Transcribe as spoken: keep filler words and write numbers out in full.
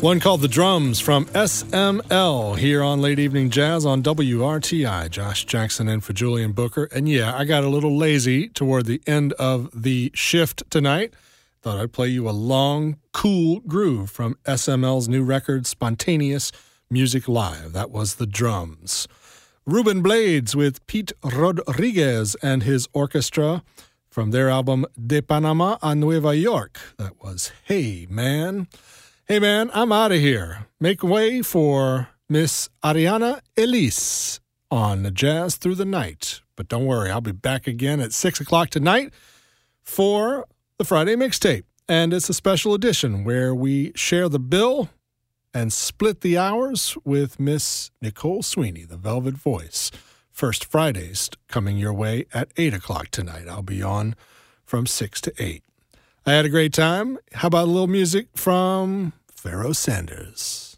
One called The Drums from S M L here on Late Evening Jazz on W R T I. Josh Jackson in for Julian Booker. And yeah, I got a little lazy toward the end of the shift tonight. Thought I'd play you a long, cool groove from S M L's new record, Spontaneous Music Live. That was The Drums. Ruben Blades with Pete Rodriguez and his orchestra from their album De Panama a Nueva York. That was Hey Man. Hey man, I'm out of here. Make way for Miss Ariana Elise on Jazz Through the Night. But don't worry, I'll be back again at six o'clock tonight for the Friday mixtape. And it's a special edition where we share the bill and split the hours with Miss Nicole Sweeney, the Velvet Voice. First Fridays coming your way at eight o'clock tonight. I'll be on from six to eight. I had a great time. How about a little music from Pharoah Sanders?